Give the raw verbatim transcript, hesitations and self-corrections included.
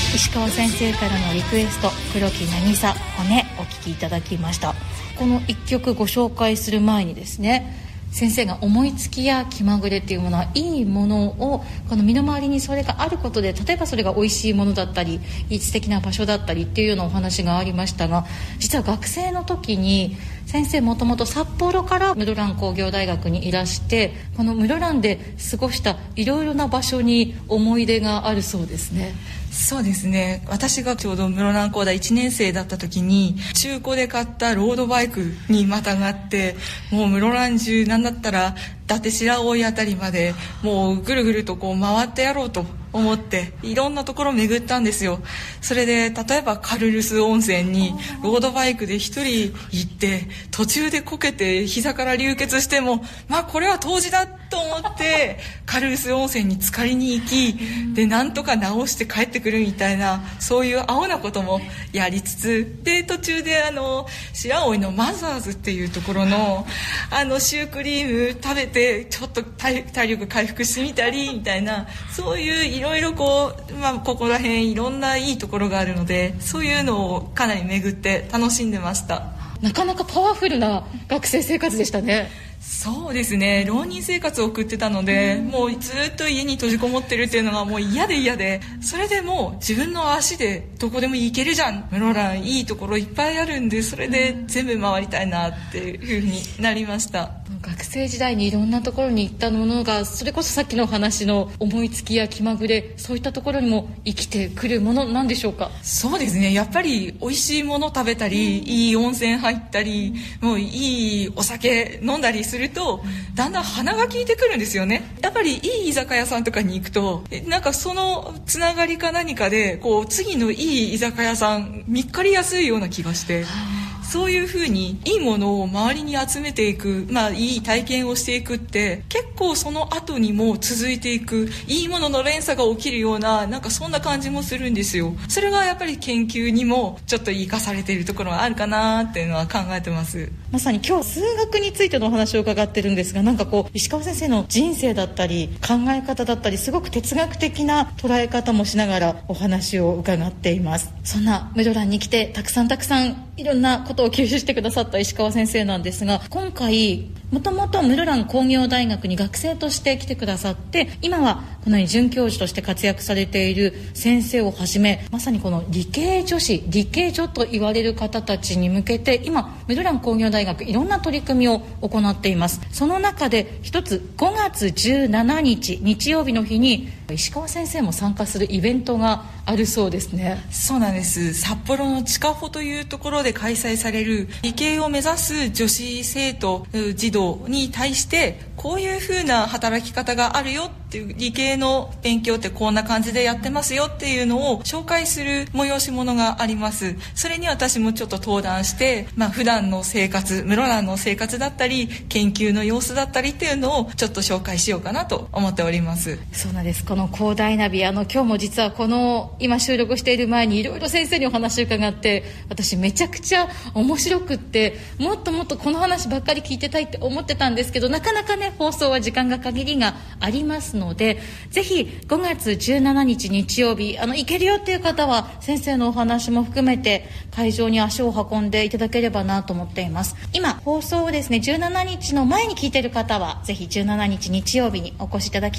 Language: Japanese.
石川先生からのリクエスト、黒木渚骨お聴きいただきました。このいっきょくご紹介する前にですね、先生が思いつきや気まぐれっていうものはいいものをこの身の回りにそれがあることで、例えばそれが美味しいものだったり素敵な場所だったりっていうようなお話がありましたが、実は学生の時に先生もともと札幌から室蘭工業大学にいらして、この室蘭で過ごしたいろいろな場所に思い出があるそうですね。 そうですね、私がちょうど室蘭工大いちねん生だった時に中古で買ったロードバイクにまたがって、もう室蘭中なんだったら伊達白老あたりまでもうぐるぐるとこう回ってやろうと思っていろんなところを巡ったんですよ。それで例えばカルルス温泉にロードバイクで一人行って、途中でこけて膝から流血しても、まあこれは湯治だと思ってカルルス温泉に浸かりに行き、でなんとか治して帰ってくるみたいな、そういう青なこともやりつつ、で途中であの白老のマザーズっていうところのあのシュークリーム食べてちょっと 体, 体力回復してみたりみたいな、そういういろいろこう、まあ、ここら辺いろんないいところがあるので、そういうのをかなり巡って楽しんでました。 なかなかパワフルな学生生活でしたね。 そうですね、浪人生活を送ってたので、うん、もうずっと家に閉じこもってるっていうのがもう嫌で嫌で、それでもう自分の足でどこでも行けるじゃん、室蘭いいところいっぱいあるんで、それで全部回りたいなっていう風になりました。 学生時代にいろんなところに行ったものが、それこそさっきのお話の思いつきや気まぐれ、そういったところにも生きてくるものなんでしょうか。 そうですね、やっぱり美味しいもの食べたり、うん、いい温泉入ったり、もういいお酒飲んだりすると、うん、だんだん鼻が利いてくるんですよね。やっぱりいい居酒屋さんとかに行くと、なんかそのつながりか何かでこう次のいい居酒屋さん見っかりやすいような気がして、そういうふうにいいものを周りに集めていく、まあいい体験をしていくって結構その後にも続いていく、いいものの連鎖が起きるような、なんかそんな感じもするんですよ。それがやっぱり研究にもちょっと生かされているところがあるかなっていうのは考えてます。 まさに今日数学についてのお話を伺ってるんですが、なんかこう石川先生の人生だったり考え方だったり、すごく哲学的な捉え方もしながらお話を伺っています。そんな室蘭に来てたくさんたくさんいろんなことを吸収してくださった石川先生なんですが、今回もともと室蘭工業大学に学生として来てくださって、今はこのように准教授として活躍されている先生をはじめ、まさにこの理系女子、理系女と言われる方たちに向けて今室蘭工業大学いろんな取り組みを行っています。その中で一つごがつじゅうしちにち日曜日の日に石川先生も参加するイベントがあるそうですね。 そうなんです。札幌の地下穂というところで開催される理系を目指す女子生徒児童に対して、こういう風な働き方があるよっていう、理系の勉強ってこんな感じでやってますよっていうのを紹介する催し物があります。それに私もちょっと登壇して、まあ普段の生活、室蘭の生活だったり研究の様子だったりっていうのをちょっと紹介しようかなと思っております。 そうなんです。この広大ナビ、あの今日も実はこの今収録している前にいろいろ先生にお話を伺って、私めちゃくちゃ面白くって、もっともっとこの話ばっかり聞いてたいって思ってたんですけど、なかなかね放送は時間が限りがありますので、ぜひごがつじゅうしちにち日曜日、あの行けるよっていう方は先生のお話も含めて会場に足を運んでいただければなと思っています。今放送をですねじゅうしちにちの前に聞いている方はぜひじゅうしちにち日曜日にお越しいただき